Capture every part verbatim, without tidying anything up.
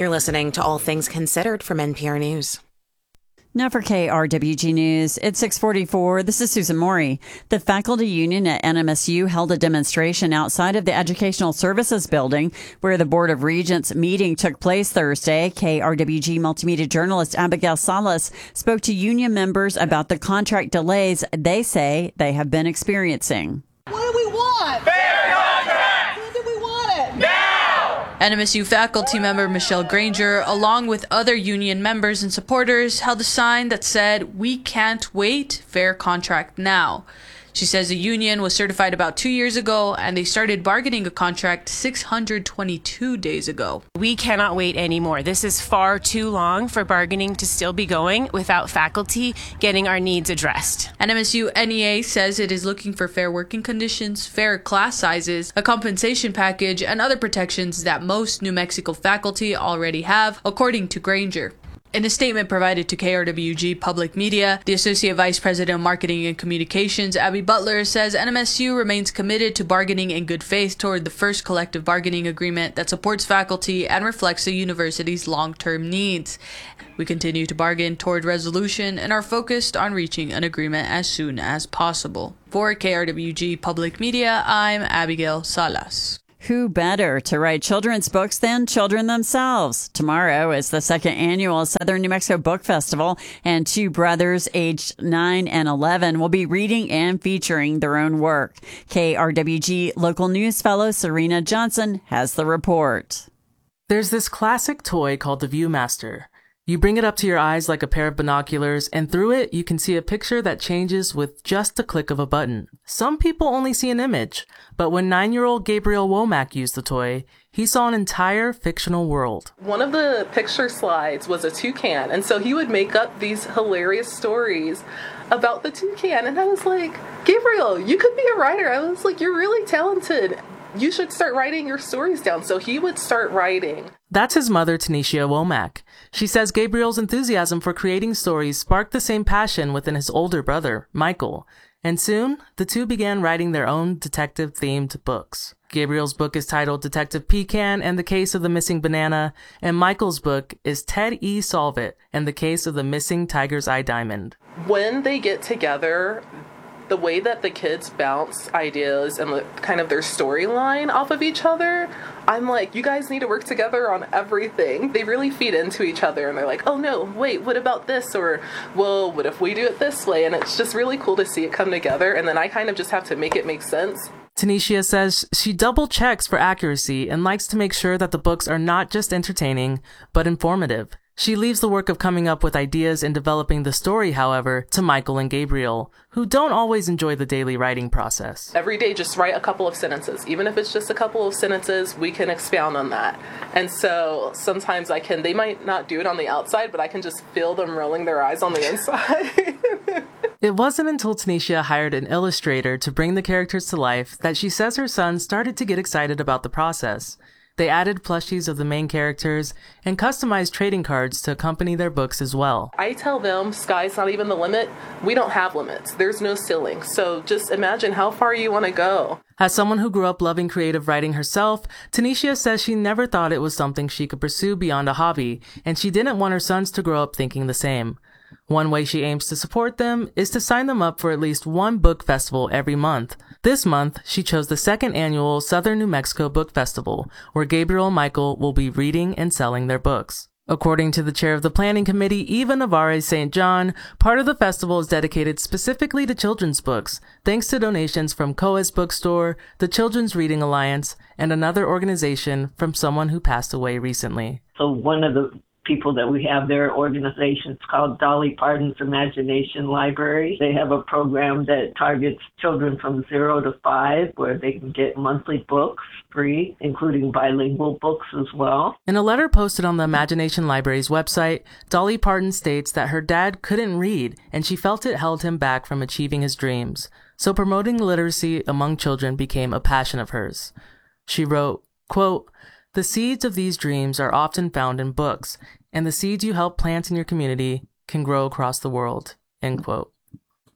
You're listening to All Things Considered from N P R News. Now for K R W G News, it's six forty-four. This is Susan Morey. The faculty union at N M S U held a demonstration outside of the Educational Services Building where the Board of Regents meeting took place Thursday. K R W G multimedia journalist Abigail Salas spoke to union members about the contract delays they say they have been experiencing. What do we want? Fair contract! When do we want it? Now! N M S U faculty member Michelle Granger, along with other union members and supporters, held a sign that said, "We can't wait, fair contract now." She says the union was certified about two years ago and they started bargaining a contract six hundred twenty-two days ago. We cannot wait anymore. This is far too long for bargaining to still be going without faculty getting our needs addressed. N M S U N E A says it is looking for fair working conditions, fair class sizes, a compensation package, and other protections that most New Mexico faculty already have, according to Granger. In a statement provided to K R W G Public Media, the Associate Vice President of Marketing and Communications, Abby Butler, says N M S U remains committed to bargaining in good faith toward the first collective bargaining agreement that supports faculty and reflects the university's long-term needs. We continue to bargain toward resolution and are focused on reaching an agreement as soon as possible. For K R W G Public Media, I'm Abigail Salas. Who better to write children's books than children themselves? Tomorrow is the second annual Southern New Mexico Book Festival, and two brothers aged nine and eleven will be reading and featuring their own work. K R W G local news fellow Serena Johnson has the report. There's this classic toy called the Viewmaster. You bring it up to your eyes like a pair of binoculars, and through it, you can see a picture that changes with just a click of a button. Some people only see an image, but when nine-year-old Gabriel Womack used the toy, he saw an entire fictional world. One of the picture slides was a toucan, and so he would make up these hilarious stories about the toucan, and I was like, Gabriel, you could be a writer. I was like, you're really talented. You should start writing your stories down. So he would start writing. That's his mother, Tanisha Womack. She says Gabriel's enthusiasm for creating stories sparked the same passion within his older brother, Michael. And soon, the two began writing their own detective-themed books. Gabriel's book is titled Detective Pecan and the Case of the Missing Banana, and Michael's book is Ted E. Solvit and the Case of the Missing Tiger's Eye Diamond. When they get together, the way that the kids bounce ideas and the, kind of their storyline off of each other, I'm like, you guys need to work together on everything. They really feed into each other, and they're like, oh no, wait, what about this? Or, well, what if we do it this way? And it's just really cool to see it come together, and then I kind of just have to make it make sense. Tanisha says she double checks for accuracy and likes to make sure that the books are not just entertaining, but informative. She leaves the work of coming up with ideas and developing the story, however, to Michael and Gabriel, who don't always enjoy the daily writing process. Every day, just write a couple of sentences. Even if it's just a couple of sentences, we can expound on that. And so sometimes I can, they might not do it on the outside, but I can just feel them rolling their eyes on the inside. It wasn't until Tanisha hired an illustrator to bring the characters to life that she says her son started to get excited about the process. They added plushies of the main characters and customized trading cards to accompany their books as well. I tell them, sky's not even the limit. We don't have limits. There's no ceiling. So just imagine how far you want to go. As someone who grew up loving creative writing herself, Tanisha says she never thought it was something she could pursue beyond a hobby, and she didn't want her sons to grow up thinking the same. One way she aims to support them is to sign them up for at least one book festival every month. This month, she chose the second annual Southern New Mexico Book Festival, where Gabriel and Michael will be reading and selling their books. According to the chair of the planning committee, Eva Navarez Saint John, part of the festival is dedicated specifically to children's books, thanks to donations from Coa's Bookstore, the Children's Reading Alliance, and another organization from someone who passed away recently. So one of the people that we have their organization. It's called Dolly Parton's Imagination Library. They have a program that targets children from zero to five where they can get monthly books free, including bilingual books as well. In a letter posted on the Imagination Library's website, Dolly Parton states that her dad couldn't read and she felt it held him back from achieving his dreams. So promoting literacy among children became a passion of hers. She wrote, quote, "The seeds of these dreams are often found in books, and the seeds you help plant in your community can grow across the world," end quote.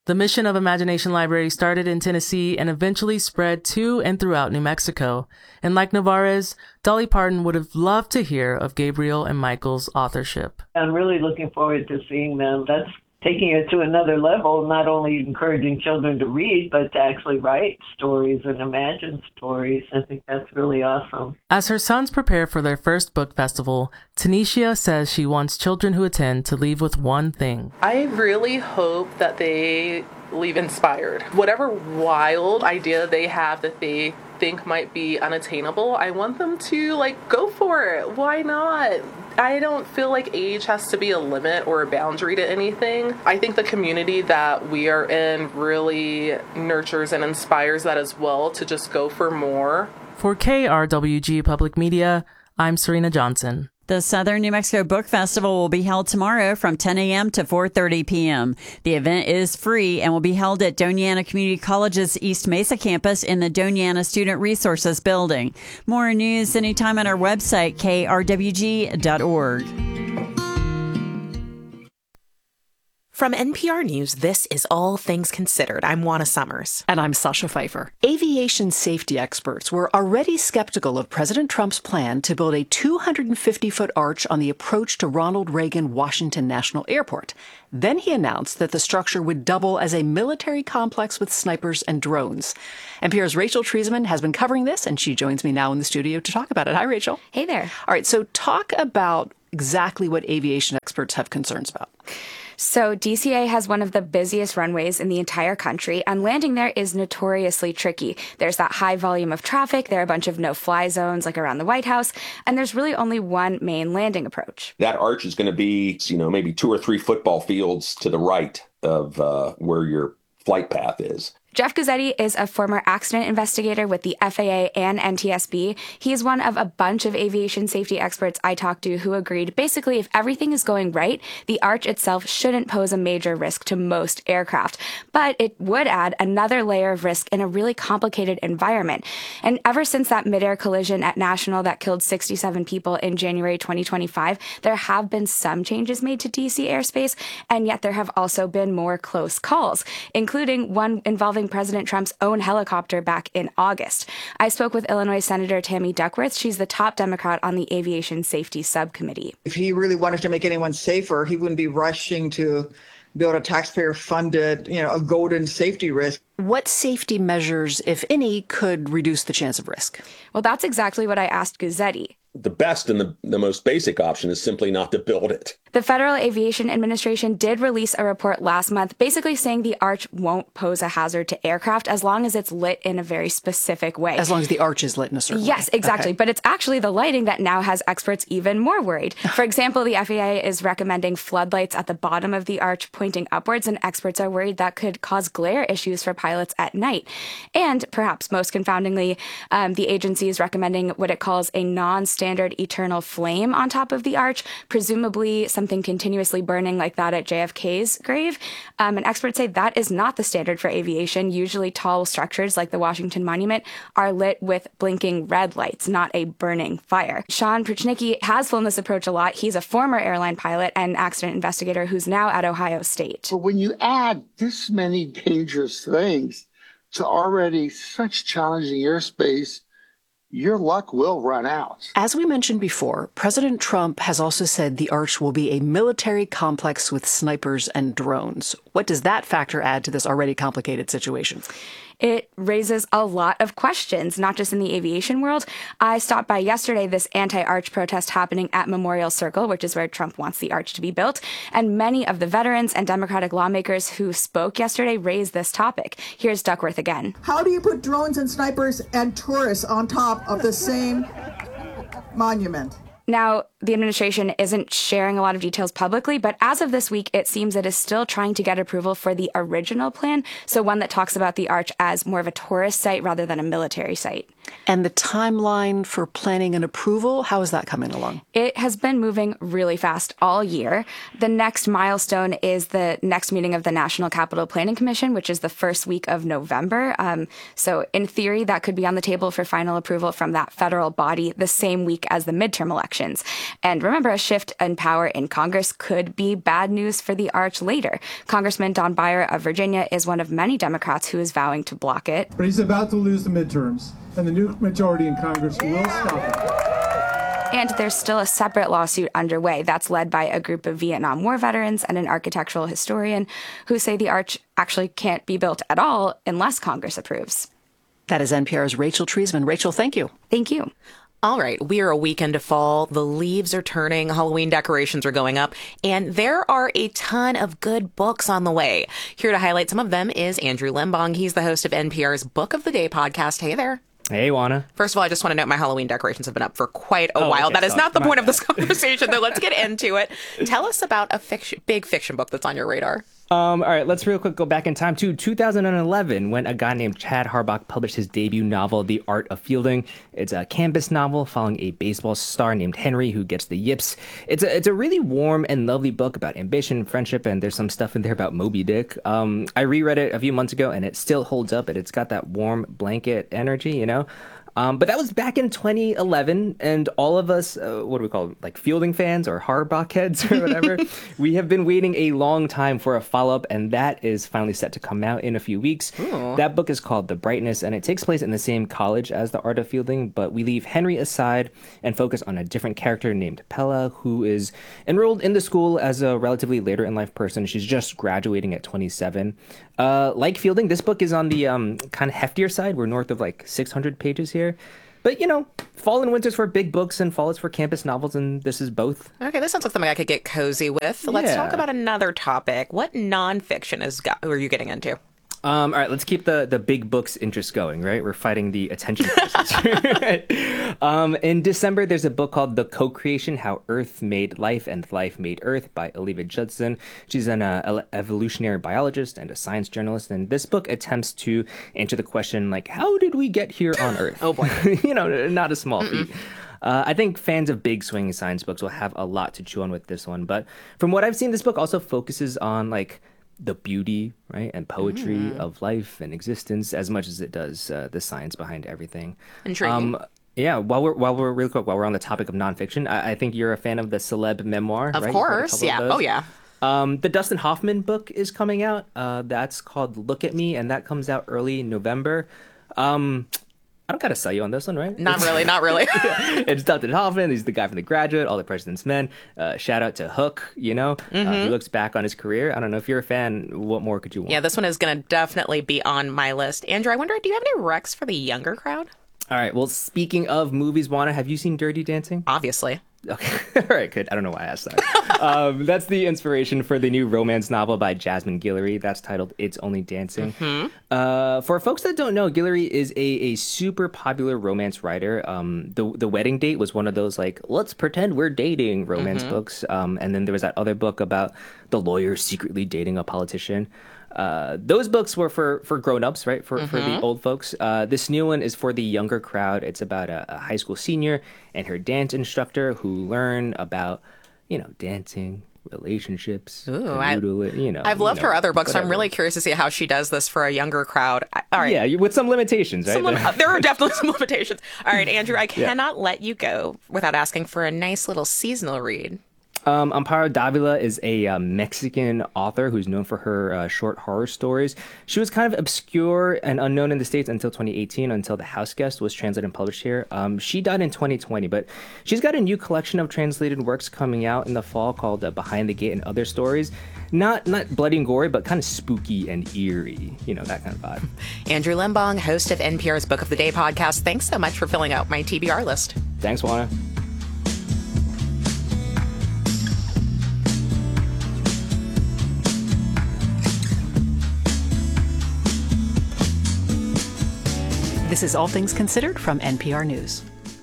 The mission of Imagination Library started in Tennessee and eventually spread to and throughout New Mexico. And like Navarez, Dolly Parton would have loved to hear of Gabriel and Michael's authorship. I'm really looking forward to seeing them. That's taking it to another level, not only encouraging children to read, but to actually write stories and imagine stories. I think that's really awesome. As her sons prepare for their first book festival, Tanisha says she wants children who attend to leave with one thing. I really hope that they leave inspired. Whatever wild idea they have that they think might be unattainable, I want them to like go for it. Why not? I don't feel like age has to be a limit or a boundary to anything. I think the community that we are in really nurtures and inspires that as well, to just go for more. For K R W G Public Media, I'm Serena Johnson. The Southern New Mexico Book Festival will be held tomorrow from ten a.m. to four thirty p.m. The event is free and will be held at Doñana Community College's East Mesa campus in the Doñana Student Resources Building. More news anytime on our website, K R W G dot org. From N P R News, this is All Things Considered. I'm Juana Summers. And I'm Sasha Pfeiffer. Aviation safety experts were already skeptical of President Trump's plan to build a two hundred fifty foot arch on the approach to Ronald Reagan Washington National Airport. Then he announced that the structure would double as a military complex with snipers and drones. N P R's Rachel Treisman has been covering this, and she joins me now in the studio to talk about it. Hi, Rachel. Hey there. All right, so talk about exactly what aviation experts have concerns about. So D C A has one of the busiest runways in the entire country, and landing there is notoriously tricky. There's that high volume of traffic, there are a bunch of no-fly zones like around the White House, and there's really only one main landing approach. That arch is going to be, you know, maybe two or three football fields to the right of uh, where your flight path is. Jeff Guzzetti is a former accident investigator with the F A A and N T S B. He's one of a bunch of aviation safety experts I talked to who agreed basically if everything is going right, the arch itself shouldn't pose a major risk to most aircraft. But it would add another layer of risk in a really complicated environment. And ever since that midair collision at National that killed sixty-seven people in January twenty twenty-five, there have been some changes made to D C airspace, and yet there have also been more close calls, including one involving President Trump's own helicopter back in August. I spoke with Illinois Senator Tammy Duckworth. She's the top Democrat on the Aviation Safety Subcommittee. If he really wanted to make anyone safer, he wouldn't be rushing to build a taxpayer-funded, you know, a golden safety risk. What safety measures, if any, could reduce the chance of risk? Well, that's exactly what I asked Guzzetti. The best and the, the most basic option is simply not to build it. The Federal Aviation Administration did release a report last month basically saying the arch won't pose a hazard to aircraft as long as it's lit in a very specific way. As long as the arch is lit in a certain Yes, way. exactly. Okay. But it's actually the lighting that now has experts even more worried. For example, the F A A is recommending floodlights at the bottom of the arch pointing upwards, and experts are worried that could cause glare issues for pilots at night. And perhaps most confoundingly, um, the agency is recommending what it calls a non-standard eternal flame on top of the arch, presumably something continuously burning like that at J F K's grave. Um, and experts say that is not the standard for aviation. Usually tall structures like the Washington Monument are lit with blinking red lights, not a burning fire. Sean Pruchnicki has flown this approach a lot. He's a former airline pilot and accident investigator who's now at Ohio State. But when you add this many dangerous things to already such challenging airspace, your luck will run out. As we mentioned before, President Trump has also said the arch will be a military complex with snipers and drones. What does that factor add to this already complicated situation? It raises a lot of questions, not just in the aviation world. I stopped by yesterday this anti-arch protest happening at Memorial Circle, which is where Trump wants the arch to be built. And many of the veterans and Democratic lawmakers who spoke yesterday raised this topic. Here's Duckworth again. How do you put drones and snipers and tourists on top of the same monument? Now, the administration isn't sharing a lot of details publicly, but as of this week, it seems it is still trying to get approval for the original plan, so one that talks about the arch as more of a tourist site rather than a military site. And the timeline for planning and approval, how is that coming along? It has been moving really fast all year. The next milestone is the next meeting of the National Capital Planning Commission, which is the first week of November. Um, so in theory, that could be on the table for final approval from that federal body the same week as the midterm elections. And remember, a shift in power in Congress could be bad news for the arch later. Congressman Don Beyer of Virginia is one of many Democrats who is vowing to block it. But he's about to lose the midterms, and the new majority in Congress will stop it. And there's still a separate lawsuit underway that's led by a group of Vietnam War veterans and an architectural historian who say the arch actually can't be built at all unless Congress approves. That is N P R's Rachel Treisman. Rachel, thank you. Thank you. All right, we are a week into fall. The leaves are turning, Halloween decorations are going up, and there are a ton of good books on the way. Here to highlight some of them is Andrew Limbong. He's the host of N P R's Book of the Day podcast. Hey there. Hey, Juana. First of all, I just want to note my Halloween decorations have been up for quite a oh, while. Okay, that is sorry. not the My point bad. of this conversation, though. Let's get into it. Tell us about a fiction, big fiction book that's on your radar. Um, all right, let's real quick go back in time to two thousand eleven when a guy named Chad Harbach published his debut novel, The Art of Fielding. It's a campus novel following a baseball star named Henry who gets the yips. It's a it's a really warm and lovely book about ambition, friendship, and there's some stuff in there about Moby Dick. Um, I reread it a few months ago, and it still holds up, and it's got that warm blanket energy, you know? Um, but that was back in twenty eleven, and all of us, uh, what do we call them, like Fielding fans or Harbach heads or whatever, we have been waiting a long time for a follow-up, and that is finally set to come out in a few weeks. Ooh. That book is called The Brightness, and it takes place in the same college as The Art of Fielding, but we leave Henry aside and focus on a different character named Pella, who is enrolled in the school as a relatively later-in-life person. She's just graduating at twenty-seven. Uh, like Fielding, this book is on the um, kind of heftier side. We're north of like six hundred pages here. But, you know, fall and winter's for big books and fall is for campus novels, and this is both. Okay, this sounds like something I could get cozy with. Let's Yeah. talk about another topic. What nonfiction is go- are you getting into? Um, all right, let's keep the, the big books interest going, right? We're fighting the attention crisis. um, in December, there's a book called The Co-Creation, How Earth Made Life and Life Made Earth by Olivia Judson. She's an uh, evolutionary biologist and a science journalist, and this book attempts to answer the question, like, how did we get here on Earth? Oh, boy. You know, not a small feat. Uh, I think fans of big swinging science books will have a lot to chew on with this one, but from what I've seen, this book also focuses on, like, the beauty, right, and poetry mm. of life and existence as much as it does uh, the science behind everything. Intriguing. Um, yeah, while we're while we're real quick while we're on the topic of nonfiction, I, I think you're a fan of the celeb memoir, of right? course, yeah. Oh yeah. Um, the Dustin Hoffman book is coming out. Uh, that's called Look at Me, and that comes out early November. Um, I don't gotta sell you on this one, right? Not really, not really. It's Dustin Hoffman. He's the guy from The Graduate, All the President's Men. Uh, shout out to Hook, you know? Mm-hmm. Uh, he looks back on his career. I don't know, if you're a fan, what more could you want? Yeah, this one is going to definitely be on my list. Andrew, I wonder, do you have any recs for the younger crowd? All right, well, speaking of movies, Juana, have you seen Dirty Dancing? Obviously. Okay, all right, good. I don't know why I asked that. um, that's the inspiration for the new romance novel by Jasmine Guillory. That's titled It's Only Dancing. Mm-hmm. Uh, for folks that don't know, Guillory is a, a super popular romance writer. Um, the The Wedding Date was one of those, like, let's pretend we're dating romance mm-hmm. books. Um, and then there was that other book about the lawyer secretly dating a politician. Uh, those books were for, for grown-ups, right? For, mm-hmm. for the old folks. Uh, this new one is for the younger crowd. It's about a, a high school senior and her dance instructor who learn about, you know, dancing, relationships, Ooh, I, you know. I've loved you know, her other books, whatever. so I'm really curious to see how she does this for a younger crowd. I, all right. Yeah, with some limitations, right? Some lim- there are definitely some limitations. All right, Andrew, I cannot yeah. let you go without asking for a nice little seasonal read. Um, Amparo Davila is a uh, Mexican author who's known for her uh, short horror stories. She was kind of obscure and unknown in the States until twenty eighteen, until The House Guest was translated and published here. Um, she died in twenty twenty, but she's got a new collection of translated works coming out in the fall called uh, Behind the Gate and Other Stories. Not not bloody and gory, but kind of spooky and eerie, you know, that kind of vibe. Andrew Limbong, host of N P R's Book of the Day podcast. Thanks so much for filling out my T B R list. Thanks, Juana. This is All Things Considered from N P R News.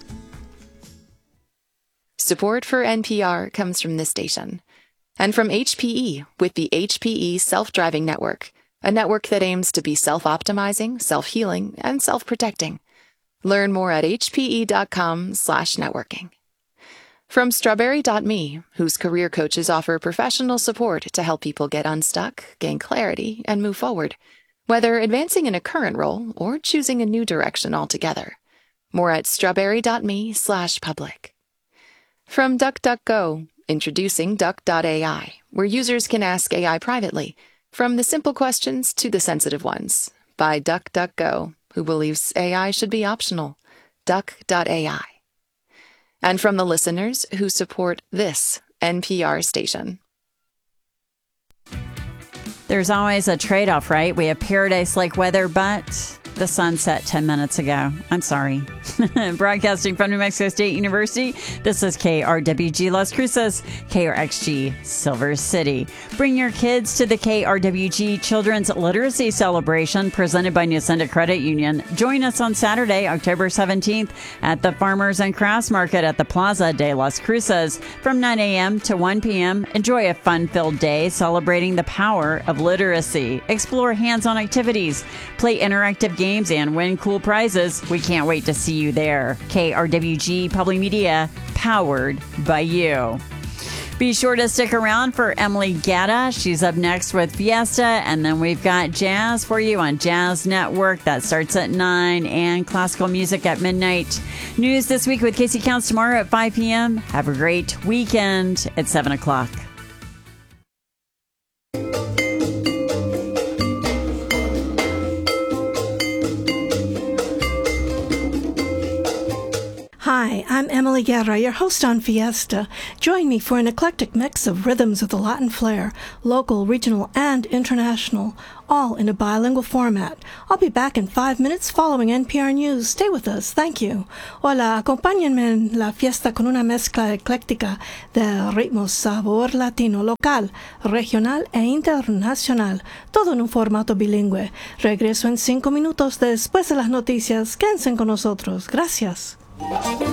Support for N P R comes from this station and from H P E with the H P E Self-Driving Network, a network that aims to be self-optimizing, self-healing, and self-protecting. Learn more at hpe.com slash networking. From Strawberry dot me, whose career coaches offer professional support to help people get unstuck, gain clarity, and move forward, whether advancing in a current role or choosing a new direction altogether. More at strawberry.me slash public. From DuckDuckGo, introducing Duck dot A I, where users can ask A I privately, from the simple questions to the sensitive ones, by DuckDuckGo, who believes A I should be optional. Duck dot A I. And from the listeners who support this N P R station. There's always a trade-off, right? We have paradise-like weather, but the sun set ten minutes ago. I'm sorry. Broadcasting from New Mexico State University, this is K R W G Las Cruces, K R X G Silver City. Bring your kids to the K R W G Children's Literacy Celebration presented by Newsenda Credit Union. Join us on Saturday, October seventeenth at the Farmers and Crafts Market at the Plaza de Las Cruces from nine a.m. to one p.m. Enjoy a fun-filled day celebrating the power of literacy. Explore hands-on activities, play interactive games, and win cool prizes. We can't wait to see you there. K R W G Public Media, powered by you. Be sure to stick around for Emily Gatta. She's up next with Fiesta, and then we've got jazz for you on Jazz Network. That starts at nine, and classical music at midnight. News this week with Casey Counts tomorrow at five p.m. Have a great weekend at seven o'clock. Hi, I'm Emily Guerra, your host on Fiesta. Join me for an eclectic mix of rhythms with a Latin flair, local, regional, and international, all in a bilingual format. I'll be back in five minutes following N P R News. Stay with us. Thank you. Hola, acompáñenme en la fiesta con una mezcla ecléctica de ritmos, sabor latino, local, regional e internacional, todo en un formato bilingüe. Regreso en cinco minutos después de las noticias. Quédense con nosotros. Gracias.